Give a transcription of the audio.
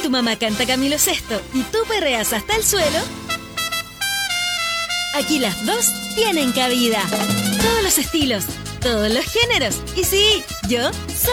tu mamá canta Camilo Sesto y tú perreas hasta el suelo, aquí las dos tienen cabida. Todos los estilos, todos los géneros. Y sí, yo soy